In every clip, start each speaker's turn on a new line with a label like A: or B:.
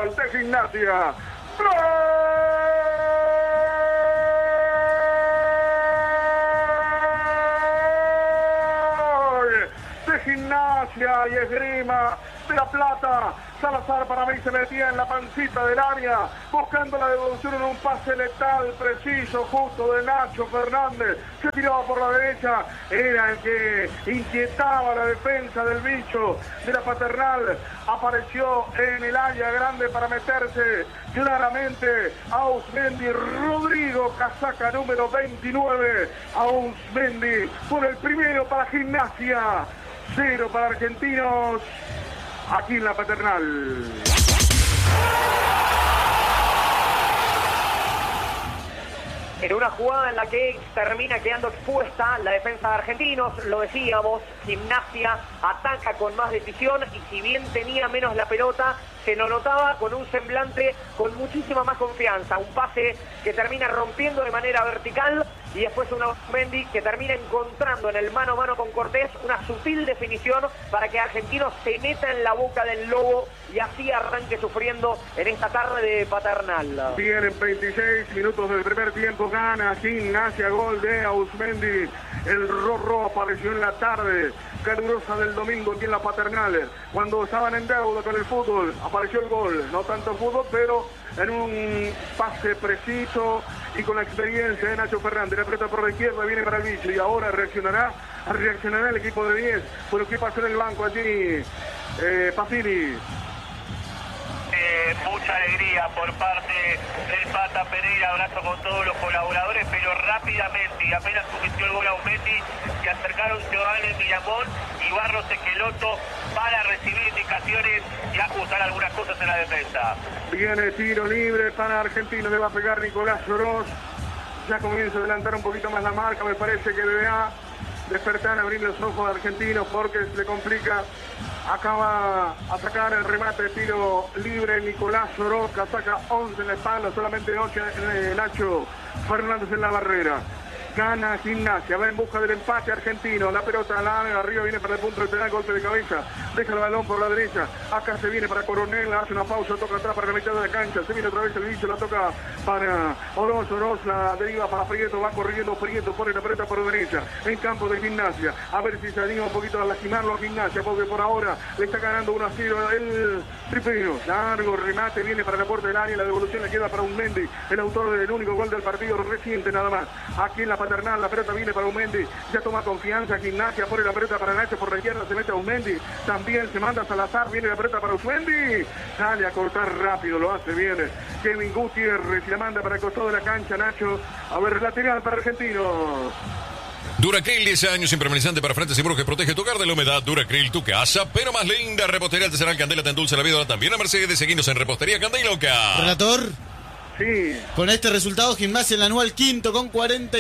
A: gol de Gimnasia. ¡Gol de Gimnasia y Esgrima de La Plata! Salazar para mí se metía en la pancita del área, buscando la devolución en un pase letal, preciso, justo de Nacho Fernández. Se tiraba por la derecha, era el que inquietaba la defensa del bicho de la Paternal. Apareció en el área grande para meterse claramente Ausmendi. Rodrigo, casaca número 29. Ausmendi por el primero para Gimnasia, 0 para Argentinos. Aquí en la Paternal.
B: En una jugada en la que termina quedando expuesta la defensa de Argentinos, lo decíamos, Gimnasia ataca con más decisión y si bien tenía menos la pelota, se lo notaba con un semblante con muchísima más confianza. Un pase que termina rompiendo de manera vertical y después un Ausmendi que termina encontrando en el mano a mano con Cortés una sutil definición para que Argentinos se meta en la boca del lobo y así arranque sufriendo en esta tarde de Paternal.
A: Vienen 26 minutos del primer tiempo, gana Gimnasia, gol de Ausmendi. El Rorro apareció en la tarde calurosa del domingo aquí en la Paternal, cuando estaban en deuda con el fútbol. Apareció el gol, no tanto fútbol, pero en un pase preciso y con la experiencia de Nacho Fernández. La pelota por la izquierda viene para el bicho y ahora reaccionará el equipo de 10. Bueno, ¿qué pasó en el banco allí? Pacini.
C: Mucha alegría por parte del Pata Pereira, abrazo con todos los colaboradores, pero rápidamente y apenas cometió el gol a Aumendi, se acercaron Giovanni Miramón y Barros Esqueloto para recibir indicaciones y ajustar algunas cosas en la defensa.
A: Viene tiro libre para Argentino, le va a pegar Nicolás Oroz. Ya comienza a adelantar un poquito más la marca, me parece que debe despertar, abrir los ojos a Argentinos porque se le complica. Acaba a sacar el remate de tiro libre Nicolás Oroz, saca 11 en la espalda, solamente 8 Nacho Fernández en la barrera. Gana Gimnasia, va en busca del empate Argentino. La pelota larga, arriba viene para el punto de penal, golpe de cabeza. Deja el balón por la derecha. Acá se viene para Coronel, hace una pausa, toca atrás para la mitad de la cancha. Se viene otra vez el bicho, la toca para Oroz. Oroz la deriva para Prieto, va corriendo Prieto, pone la pelota por la derecha. En campo de Gimnasia. A ver si se anima un poquito a lastimarlo a Gimnasia, porque por ahora le está ganando 1-0 el tripero. Largo remate, viene para la puerta del área. La devolución le queda para Ausmendi, el autor del único gol del partido reciente nada más. Aquí en la Paternal, la pelota viene para Ausmendi, ya toma confianza Gimnasia, pone la pelota para Nacho por la izquierda, se mete Ausmendi, también se manda Salazar, viene la pelota para Ausmendi, sale a cortar rápido, lo hace bien Kevin Gutiérrez y la manda para el costado de la cancha Nacho. A ver, lateral para Argentinos.
D: Duracril, 10 años impermeabilizante para frentes y seguros que protege tu hogar de la humedad. Duracril, tu casa, pero más linda. Repostería Artesanal Candela te endulza la vida. También a Mercedes, seguinos en Repostería Candela Loca.
E: Relator.
A: Sí.
E: Con este resultado, Gimnasia en el anual quinto con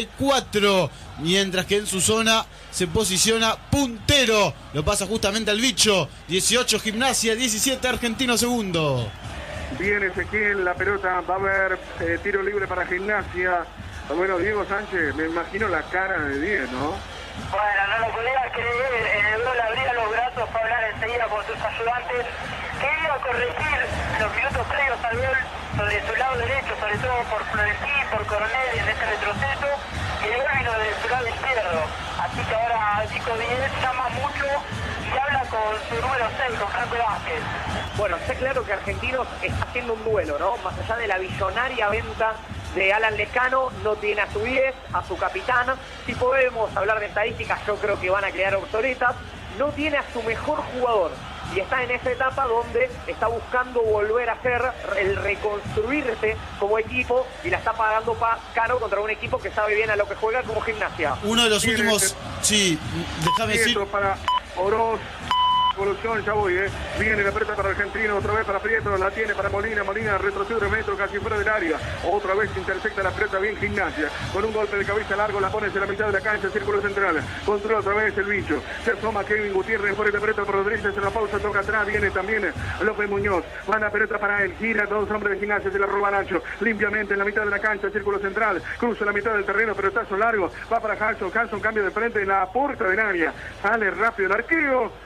E: 44, mientras que en su zona se posiciona puntero. Lo pasa justamente al bicho. 18 Gimnasia, 17 Argentino segundo.
A: Viene Ezequiel, la pelota, va a haber tiro libre para Gimnasia. Bueno, Diego Sánchez, me imagino la cara de Diego, ¿no?
F: Bueno, no lo podía creer, en el gol abría los brazos para hablar enseguida con sus ayudantes. Quería corregir los minutos previos al gol sobre su lado derecho, sobre todo por Florentín, por Coronel en este retroceso, y el gol vino de su lado izquierdo. Así que ahora Chico 10 llama mucho y habla con su número 6, con Franco Vázquez.
B: Bueno, está claro que Argentinos está haciendo un duelo, ¿no? Más allá de la billonaria venta de Alan Lescano, no tiene a su 10, a su capitán. Si podemos hablar de estadísticas, yo creo que van a quedar obsoletas. No tiene a su mejor jugador y está en esa etapa donde está buscando volver a hacer el reconstruirse como equipo y la está pagando caro contra un equipo que sabe bien a lo que juega como Gimnasia.
E: Uno de los últimos, sí, déjame decir.
A: Para Oroz. Evolución, ya voy, viene la pelota para Argentino, otra vez para Prieto, la tiene para Molina, retrocede 3 metros casi fuera del área, otra vez intersecta la pelota bien Gimnasia, con un golpe de cabeza largo, la pone en la mitad de la cancha, círculo central, controla otra vez el bicho, se asoma Kevin Gutiérrez, pone la pelota por la derecha, se la pausa, toca atrás, viene también López Muñoz, va la pelota para él, gira, 2 hombres de Gimnasia, se la roba Nacho, limpiamente en la mitad de la cancha, círculo central, cruza la mitad del terreno, pelotazo largo, va para Hanson, cambia de frente en la puerta del área, sale rápido el arquero.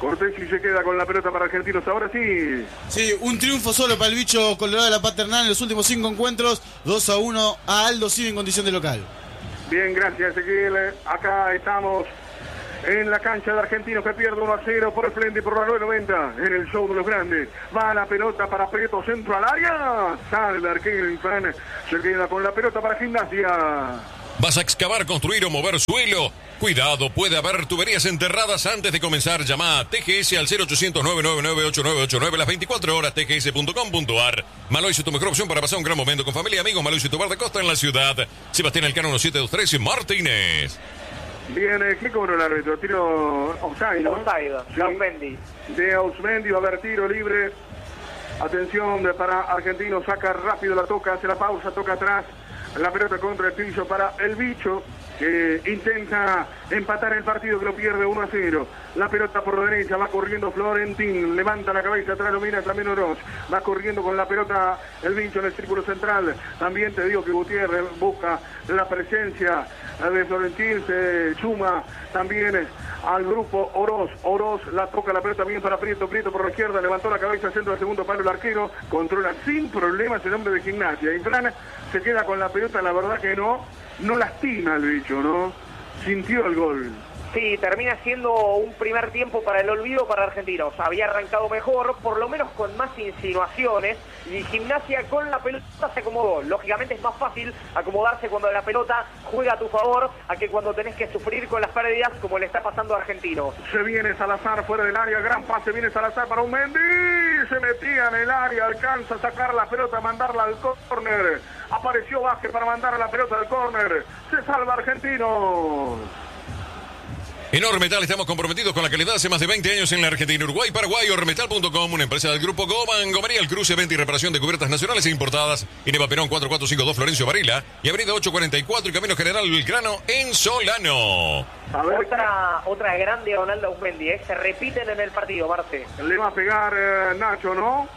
A: Cortesi se queda con la pelota para Argentinos. Ahora sí.
E: Sí, un triunfo solo para el bicho Colorado de la Paternal en los últimos 5 encuentros. 2-1 a Aldo Civi en condición de local.
A: Bien, gracias, Ezequiel. Acá estamos en la cancha de Argentinos que pierde 1-0 por el frente y por la 990 en el show de los grandes. Va la pelota para Prieto, centro al área. Sale el arquero Infran. Se queda con la pelota para Gimnasia.
D: ¿Vas a excavar, construir o mover suelo? Cuidado, puede haber tuberías enterradas antes de comenzar. Llama a TGS al 0800-999-8989 las 24 horas, tgs.com.ar. Malois, tu mejor opción para pasar un gran momento con familia y amigos. Malois, tu bar de costa en la ciudad. Sebastián Elcano 1723 Martínez.
A: Viene, ¿qué cobró el árbitro? Tiro offside, ¿no?
B: Offside, de Ausmendi.
A: De Ausmendi, va a haber tiro libre. Atención para Argentino, saca rápido la toca, hace la pausa, toca atrás. La pelota contra el piso para el bicho, que intenta empatar el partido, que lo pierde 1-0. La pelota por la derecha, va corriendo Florentín, levanta la cabeza, atrás lo mira también Oroz. Va corriendo con la pelota el bicho en el círculo central. También te digo que Gutiérrez busca la presencia de Florentín, se suma también al grupo Oroz. Oroz la toca la pelota bien para Prieto, Prieto por la izquierda, levantó la cabeza, centro del segundo palo el arquero, controla sin problemas el hombre de Gimnasia. Y Fran se queda con la pelota, la verdad que no lastima el bicho, ¿no? Sintió el gol.
B: Sí, termina siendo un primer tiempo para el olvido para Argentinos. Había arrancado mejor, por lo menos con más insinuaciones, y Gimnasia con la pelota se acomodó. Lógicamente es más fácil acomodarse cuando la pelota juega a tu favor a que cuando tenés que sufrir con las pérdidas como le está pasando a Argentinos.
A: Se viene Salazar fuera del área, gran pase, viene Salazar para un Mendy, se metía en el área, alcanza a sacar la pelota, mandarla al córner. Apareció Vázquez para mandar a la pelota al córner. Se salva Argentinos.
D: En Ormetal estamos comprometidos con la calidad hace más de 20 años en la Argentina, Uruguay, Paraguay. Ormetal.com, una empresa del grupo Goman, Gomería, el cruce, venta y reparación de cubiertas nacionales e importadas. En Eva Perón 4452 Florencio Varela y Avenida 844 y Camino General Belgrano en Solano.
A: A ver,
B: Otra gran diagonal de Ausmendi, se repiten en el partido, Marce.
A: le va a pegar Nacho, ¿no?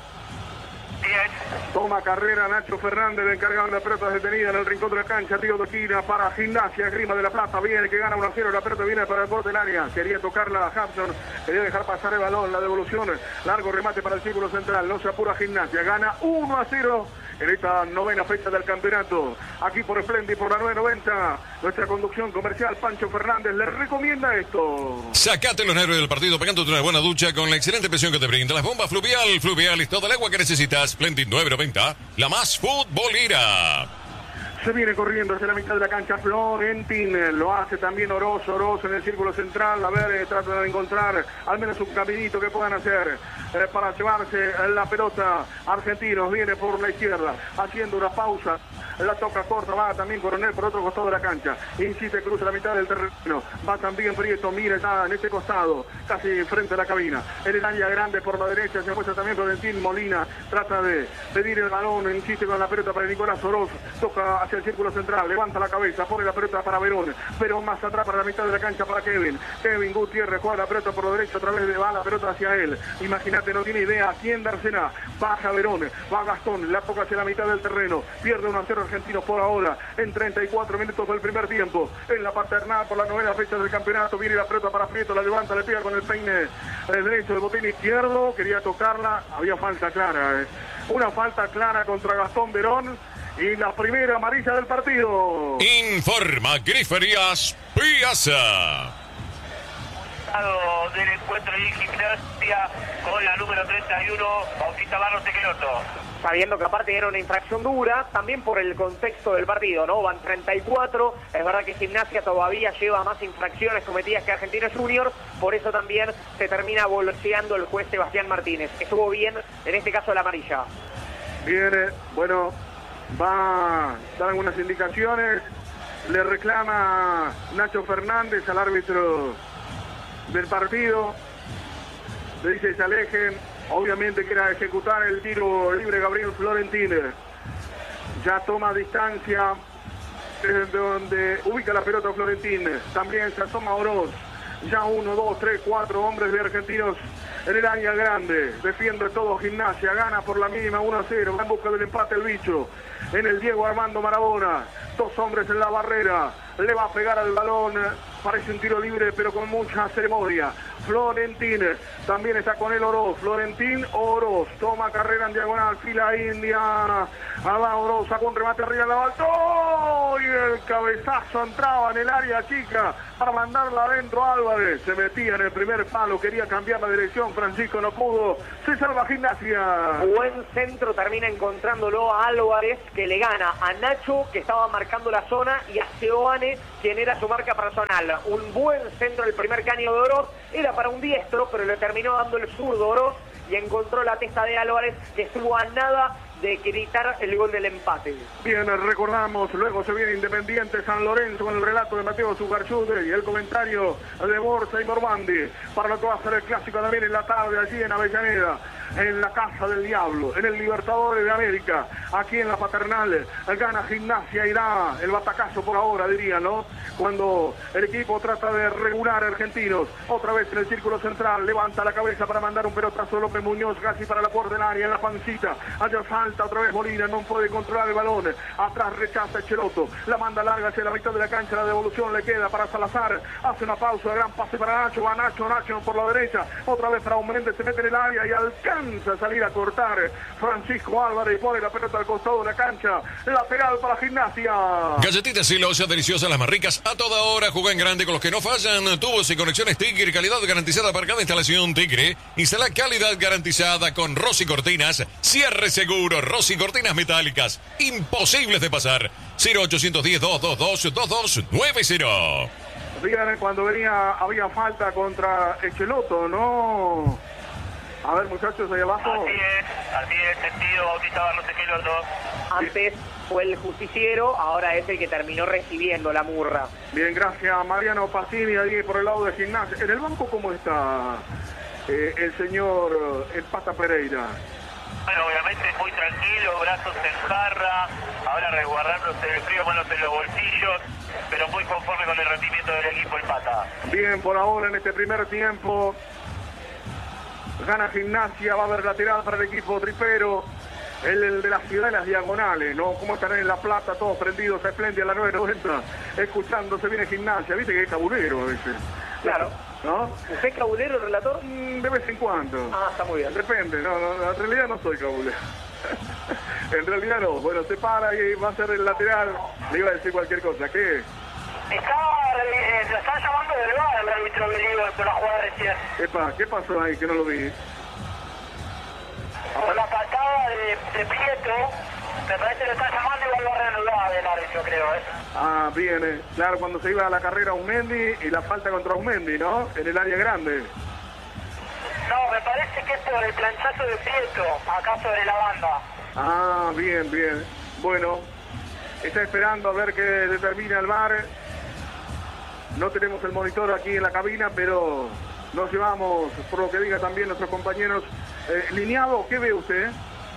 C: Bien.
A: Toma carrera Nacho Fernández, encargado de la pelota detenida en el rincón de la cancha, tiro de esquina para Gimnasia, Grima de la Plata, viene que gana 1-0, la pelota viene para el borde del área, quería tocarla a Hampson, quería dejar pasar el balón, la devolución, largo remate para el círculo central, no se apura Gimnasia, gana 1-0 en esta novena fecha del campeonato, aquí por Splendid, por la 990, nuestra conducción comercial, Pancho Fernández, le recomienda esto.
D: Sacate los nervios del partido pegándote una buena ducha con la excelente presión que te brinda las bombas Fluvial. Fluvial es toda el agua que necesitas. Splendid 990, la más futbolera.
A: Se viene corriendo hacia la mitad de la cancha Florentín, lo hace también Oroz en el círculo central, a ver, trata de encontrar al menos un caminito que puedan hacer para llevarse la pelota. Argentinos viene por la izquierda, haciendo una pausa, la toca corta, va también Coronel por otro costado de la cancha, insiste, cruza la mitad del terreno, va también Prieto, mira, está en este costado, casi frente a la cabina, en el área grande por la derecha, se muestra también Florentín, Molina, trata de pedir el balón, insiste con la pelota para Nicolás Oroz, toca hacia el círculo central, levanta la cabeza, pone la pelota para Verón más atrás para la mitad de la cancha para Kevin Gutiérrez, juega la pelota por la derecha, otra vez le va la pelota hacia él, imagínate, no tiene idea a quién dársela, baja Verón, va Gastón, la toca hacia la mitad del terreno, pierde 1-0 Argentinos por ahora, en 34 minutos del primer tiempo, en la Paternal por la novena fecha del campeonato, viene la pelota para Prieto, la levanta, le pega con el peine derecho del botín izquierdo, quería tocarla, había falta clara, una falta clara contra Gastón Verón, y la primera amarilla del partido.
D: Informa Griferías Piazza.
C: Del encuentro de Gimnasia con la número 31, Bautista Barros Tequeloto.
B: Sabiendo que aparte era una infracción dura, también por el contexto del partido, ¿no? Van 34, es verdad que Gimnasia todavía lleva más infracciones cometidas que Argentinos Juniors, por eso también se termina bolseando el juez Sebastián Martínez. Estuvo bien, en este caso la amarilla.
A: Viene, bueno, va a dar algunas indicaciones, le reclama Nacho Fernández al árbitro del partido, le dice que se alejen, obviamente quiere ejecutar el tiro libre Gabriel Florentín, ya toma distancia desde donde ubica la pelota Florentín, también se asoma Oroz, ya 1, 2, 3, 4 hombres de Argentinos en el área grande, defiende todo Gimnasia, gana por la mínima 1-0, va en busca del empate el bicho, en el Diego Armando Maradona, 2 hombres en la barrera, le va a pegar al balón, parece un tiro libre pero con mucha ceremonia. Florentín, también está con él Oroz, Florentín, Oroz, toma carrera en diagonal, fila india, va Oroz, sacó un remate arriba, la balón, y el cabezazo entraba en el área chica para mandarla adentro. Álvarez se metía en el primer palo, quería cambiar la dirección, Francisco no pudo, se salva Gimnasia.
B: Buen centro, termina encontrándolo a Álvarez, que le gana a Nacho, que estaba marcando la zona, y a Seoane, quien era su marca personal. Un buen centro, el primer caño de Oroz, era para un diestro, pero le terminó dando el zurdo Oroz y encontró la testa de Álvarez, que estuvo a nada de gritar el gol del empate.
A: Bien, recordamos, luego se viene Independiente San Lorenzo con el relato de Mateo Zugarchude y el comentario de Borja y Mormandi para lo que va a ser el clásico también en la tarde allí en Avellaneda, en la Casa del Diablo, en el Libertadores de América, aquí en la Paternal. Gana Gimnasia y da el batacazo por ahora, diría, ¿no? Cuando el equipo trata de regular a Argentinos, otra vez en el círculo central, levanta la cabeza para mandar un pelotazo López Muñoz, casi para la puerta del área, en la pancita, allá salta otra vez Molina, no puede controlar el balón, atrás rechaza Echeloto, la manda larga hacia la mitad de la cancha, la devolución le queda para Salazar, hace una pausa, gran pase para Nacho, va Nacho por la derecha, otra vez Raúl Méndez se mete en el área y alcanza a salir a cortar Francisco Álvarez, pone la pelota al costado de la cancha, lateral para Gimnasia.
D: Galletitas Silosa, deliciosas, las más ricas, a toda hora, juega en grande con los que no fallan, tubos y conexiones Tigre, calidad garantizada para cada instalación Tigre, instala calidad garantizada con Rossi Cortinas, cierre seguro, Rossi Cortinas metálicas, imposibles de pasar, 0810-222-2290.
A: Fíjate, cuando había falta contra Echeloto, ¿no? A ver, muchachos, ahí abajo.
C: Así es, sentido, Bautista Barros Echeloto.
B: Antes fue el justiciero, ahora es el que terminó recibiendo la murra.
A: Bien, gracias Mariano Pacini, ahí por el lado de Gimnasia. En el banco, ¿cómo está el señor el Pata Pereira?
C: Bueno, obviamente muy tranquilo, brazos en jarra, ahora resguardándose del frío, manos en los bolsillos, pero muy conforme con el rendimiento del equipo el Pata.
A: Bien, por ahora en este primer tiempo gana Gimnasia, va a haber lateral para el equipo tripero, el de la ciudad de las diagonales, ¿no? Cómo estarán en La Plata, todos prendidos a Espléndida, a la 9:90, escuchando, se viene Gimnasia, viste que es cabulero a veces.
B: Claro.
A: ¿No?
B: ¿Usted es cabulero, relator?
A: De vez en cuando.
B: Ah, está muy bien.
A: Depende, no, en realidad no soy cabulero. En realidad no. Bueno, se para y va a ser el lateral. Le iba a decir cualquier cosa. ¿Qué?
F: Lo están llamando del VAR el árbitro que digo por la jugada recién.
A: Epa, ¿qué pasó ahí que no lo vi?
F: Por la patada de Prieto, me parece que lo está llamando y va a reanudar el árbitro, creo,
A: Ah, bien, claro, cuando se iba a la carrera Aumendi y la falta contra Aumendi, ¿no? En el área grande.
F: No, me parece que es por el planchazo de Prieto, acá sobre la banda.
A: Ah, bien. Bueno, está esperando a ver qué determina el VAR. No tenemos el monitor aquí en la cabina, pero nos llevamos, por lo que diga también nuestros compañeros. Lineado, ¿qué ve usted?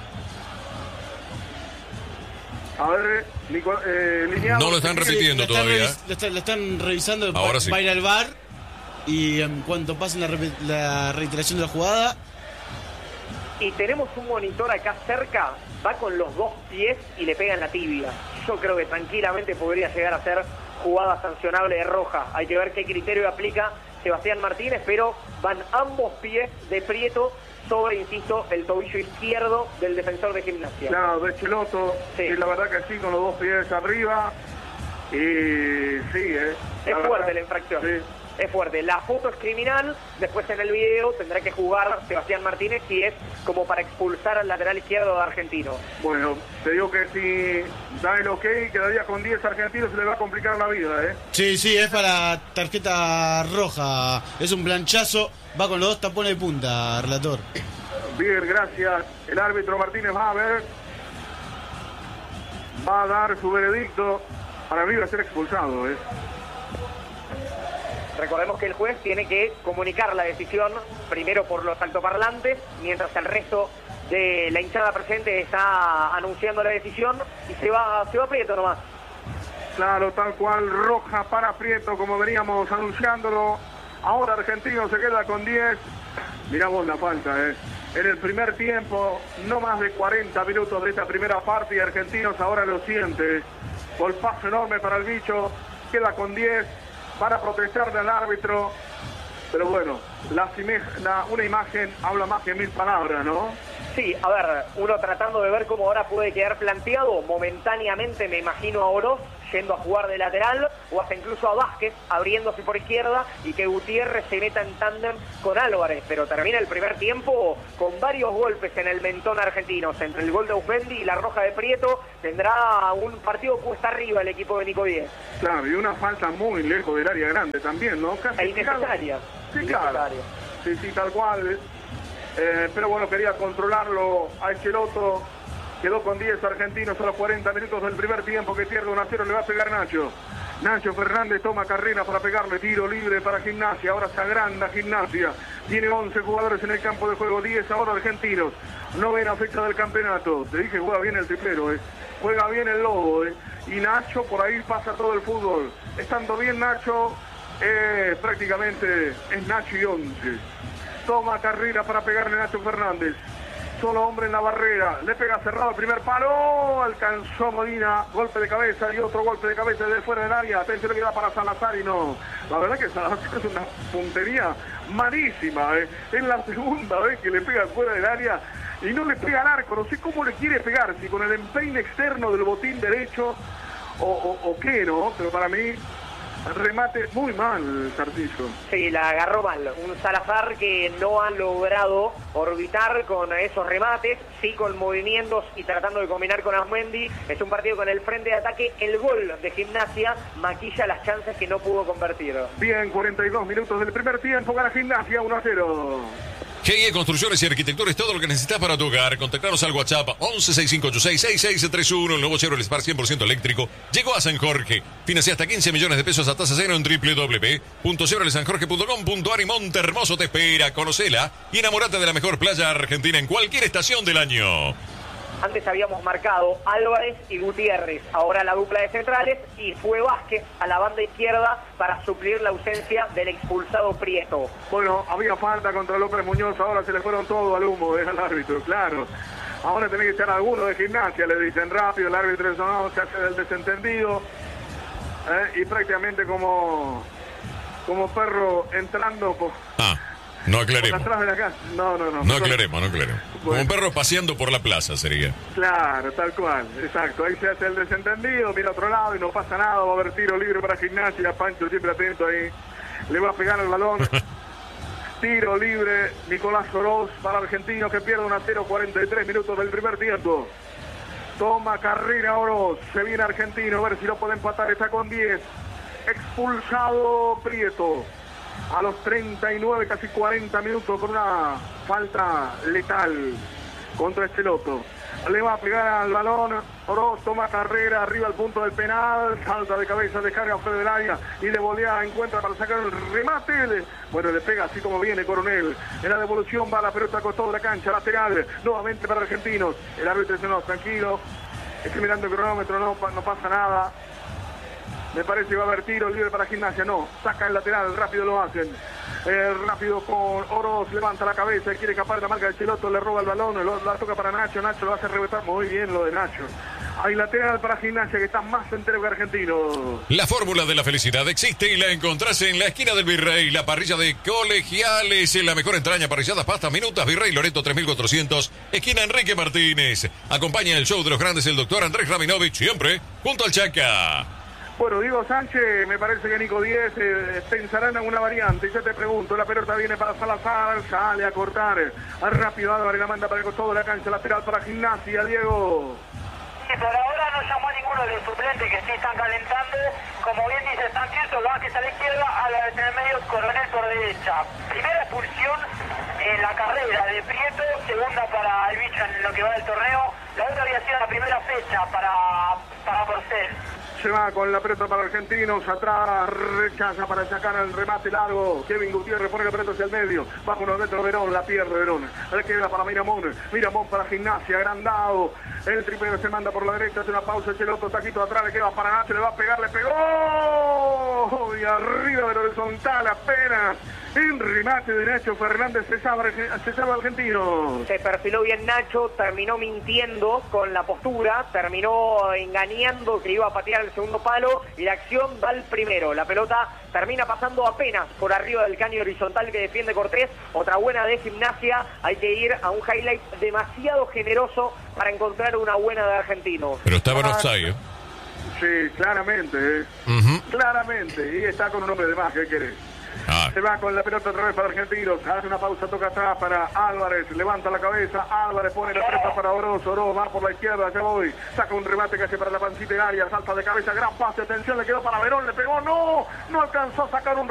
A: A ver, Lineado.
D: No lo están repitiendo todavía.
E: Lo están revisando.
D: Ahora sí.
E: Va a ir al VAR y en cuanto pasen la reiteración de la jugada.
B: Y tenemos un monitor acá cerca, va con los dos pies y le pega en la tibia. Yo creo que tranquilamente podría llegar a ser jugada sancionable de roja. Hay que ver qué criterio aplica Sebastián Martínez, pero van ambos pies de Prieto sobre, insisto, el tobillo izquierdo del defensor de Gimnasia.
A: Claro, de Cheloto,
B: sí.
A: Y la verdad que sí, con los dos pies arriba. Y sí,
B: es fuerte la infracción.
A: Sí.
B: Es fuerte. La foto es criminal, después en el video tendrá que jugar Sebastián Martínez y es como para expulsar al lateral izquierdo de Argentino.
A: Bueno, te digo que si da el ok, quedaría con 10 argentinos, se le va a complicar la vida,
E: Sí, es para tarjeta roja. Es un planchazo, va con los dos tapones de punta, relator.
A: Bien, gracias. El árbitro Martínez va a ver. Va a dar su veredicto. Para mí va a ser expulsado,
B: Recordemos que el juez tiene que comunicar la decisión primero por los altoparlantes, mientras el resto de la hinchada presente está anunciando la decisión y se va Prieto nomás.
A: Claro, tal cual, roja para Prieto, como veníamos anunciándolo. Ahora Argentino se queda con 10. Miramos la falta, En el primer tiempo, no más de 40 minutos de esta primera parte y Argentinos ahora lo siente. Golpazo enorme para el bicho. queda con 10 para protestarle al árbitro. Pero bueno, una imagen habla más que 1000 palabras, ¿no?
B: Sí, a ver, uno tratando de ver cómo ahora puede quedar planteado, momentáneamente me imagino a Oroz yendo a jugar de lateral, o hasta incluso a Vázquez abriéndose por izquierda y que Gutiérrez se meta en tándem con Álvarez, pero termina el primer tiempo con varios golpes en el mentón argentinos, entre el gol de Ausmendi y la roja de Prieto. Tendrá un partido cuesta arriba el equipo de Nico Díez.
A: Claro, y una falta muy lejos del área grande también, ¿no? Casi
B: innecesaria.
A: Sí, claro. Sí, tal cual. Pero bueno, quería controlarlo a Esqueloto. Quedó con 10 argentinos a los 40 minutos del primer tiempo, que pierde 1-0, le va a pegar Nacho. Nacho Fernández toma carrera para pegarle, tiro libre para Gimnasia, ahora se agranda Gimnasia. Tiene 11 jugadores en el campo de juego, 10 ahora argentinos. Novena fecha del campeonato. Te dije, juega bien el triplero, juega bien el Lobo, y Nacho por ahí pasa todo el fútbol. Estando bien Nacho, prácticamente es Nacho y 11. Toma carrera para pegarle a Nacho Fernández. Solo hombre en la barrera, le pega cerrado el primer palo, alcanzó Molina, golpe de cabeza y otro golpe de cabeza desde fuera del área. Atención que va para Salazar y no. La verdad que Salazar es una puntería malísima. Es la segunda vez que le pega fuera del área y no le pega al arco. No sé cómo le quiere pegar, si con el empeine externo del botín derecho o qué, ¿no? Pero para mí, remate muy mal, Cartillo.
B: Sí, la agarró mal. Un Salazar que no ha logrado orbitar con esos remates, sí con movimientos y tratando de combinar con Ausmendi. Es un partido con el frente de ataque. El gol de Gimnasia maquilla las chances que no pudo convertir.
A: Bien, 42 minutos del primer tiempo, gana Gimnasia 1-0.
D: GIE Construcciones y Arquitectura es todo lo que necesitas para tu hogar. Contactanos al WhatsApp 1165866631. El nuevo Chevrolet Spark 100% eléctrico llegó a San Jorge. Financia hasta 15 millones de pesos a tasa cero en www.chevroletsanjorge.com.ar y Montehermoso te espera. Conocela y enamorate de la mejor playa argentina en cualquier estación del año.
B: Antes habíamos marcado Álvarez y Gutiérrez, ahora la dupla de centrales, y fue Vázquez a la banda izquierda para suplir la ausencia del expulsado Prieto.
A: Bueno, había falta contra López Muñoz, ahora se le fueron todos al humo al árbitro, claro. Ahora tenés que echar a alguno de Gimnasia, le dicen rápido, el árbitro no, se hace del desentendido, y prácticamente como perro entrando por...
D: No aclaremos.
A: Por atrás de la casa. No.
D: No aclaremos. Bueno. Como un perro paseando por la plaza sería.
A: Claro, tal cual, exacto. Ahí se hace el desentendido, mira a otro lado y no pasa nada. Va a haber tiro libre para Gimnasia. Pancho siempre atento ahí. Le va a pegar el balón. Tiro libre, Nicolás Oroz para Argentinos, que pierde 1-0, 43 minutos del primer tiempo. Toma carrera Oroz. Se viene Argentino, a ver si lo puede empatar. Está con 10. Expulsado Prieto. A los 39, casi 40 minutos, con una falta letal contra Esqueloto. Le va a pegar al balón, Oroz toma carrera, arriba al punto del penal, salta de cabeza, descarga fuera del área y de volea encuentra para sacar el remate. Bueno, le pega así como viene Coronel. En la devolución va la pelota a costado de la cancha, lateral, nuevamente para Argentinos. El árbitro dice, no, tranquilo, estoy mirando el cronómetro, no pasa nada. Me parece que va a haber tiro libre para Gimnasia. No, saca el lateral, rápido lo hacen. Rápido con Oroz, levanta la cabeza, quiere escapar de la marca de Esqueloto, le roba el balón, la toca para Nacho lo hace rebotar muy bien lo de Nacho. Hay lateral para Gimnasia que está más entero que Argentino.
D: La fórmula de la felicidad existe y la encontrás en la esquina del Virrey, la parrilla de Colegiales, la mejor entraña, parrilladas, pastas, minutas, Virrey Loreto 3400, esquina Enrique Martínez. Acompaña el show de los grandes el doctor Andrés Rabinovich, siempre junto al Chaca.
A: Bueno, Diego Sánchez, me parece que Nico Díez pensará en alguna variante. Y yo te pregunto, la pelota viene para Salazar, sale a cortar. Rápido Álvarez la manda para el costado de la cancha, lateral para Gimnasia, Diego.
F: Sí, por ahora no llamó a ninguno de los suplentes que sí están calentando. Como bien dice Sánchez, Vázquez a la izquierda, Álvarez en el medio, Coronel por derecha. Primera expulsión en la carrera de Prieto, segunda para el bicho en lo que va del torneo. La otra había sido la primera fecha para Porcel.
A: Se va con la pelota para Argentinos, atrás rechaza para sacar el remate largo. Kevin Gutiérrez pone la pelota hacia el medio, bajo unos metros Verón, la pierde Verón. Le queda para Miramón para Gimnasia, agrandado. El triplero se manda por la derecha, hace una pausa, Esqueloto, taquito atrás, le queda para Nacho, le va a pegar, le pegó. Y arriba del horizontal apenas. El remate de Nacho Fernández se salva Argentino.
B: Se perfiló bien Nacho, terminó mintiendo con la postura, terminó engañando que iba a patear el segundo palo y la acción va al primero. La pelota termina pasando apenas por arriba del caño horizontal que defiende Cortés. Otra buena de Gimnasia. Hay que ir a un highlight demasiado generoso para encontrar una buena de Argentinos.
D: Pero estaba en offside, ¿eh?
A: Sí, claramente, claramente. Y está con un hombre de más, ¿qué querés? Se va con la pelota otra vez para Argentinos. Hace una pausa, toca atrás para Álvarez. Levanta la cabeza. Álvarez pone la pelota para Oroz. Oroz va por la izquierda. Ya voy. Saca un remate que hace para la pancita de área. Salta de cabeza. Gran pase. Atención. Le quedó para Verón. Le pegó. No alcanzó a sacar un